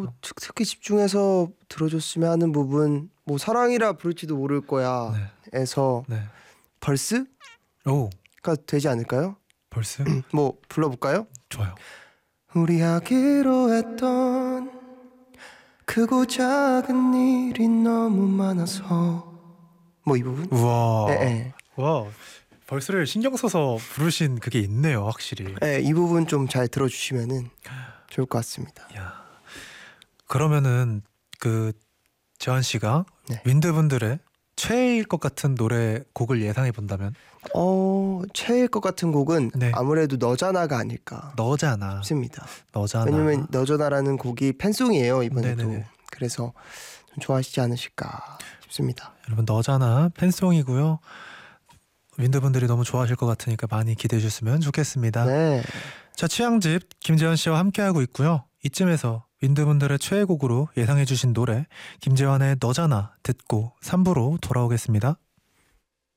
특히 집중해서 들어줬으면 하는 부분 뭐 사랑이라 부를지도 모를 거야 네. 에서 네. 벌스가 오, 되지 않을까요? 벌스? 뭐 불러볼까요? 좋아요. 우리 하기로 했던 크고 작은 일이 너무 많아서 뭐 이 부분? 우와. 예. 와, 벌스를 신경 써서 부르신 그게 있네요, 확실히. 예, 이 부분 좀 잘 들어주시면은 좋을 것 같습니다. 야. 그러면은 그 재환 씨가 네. 윈드분들의 최애일 것 같은 노래 곡을 예상해 본다면 최애일 것 같은 곡은 네. 아무래도 너잖아가 아닐까 너잖아. 싶습니다. 너잖아. 왜냐면 너잖아라는 곡이 팬송이에요 이번에도. 네네네. 그래서 좀 좋아하시지 않으실까 싶습니다. 여러분 너잖아 팬송이고요. 윈드분들이 너무 좋아하실 것 같으니까 많이 기대해 주셨으면 좋겠습니다. 네. 자, 취향집 김재환 씨와 함께하고 있고요. 이쯤에서 윈드분들의 최애곡으로 예상해 주신 노래 김재환의 너잖아 듣고 3부로 돌아오겠습니다.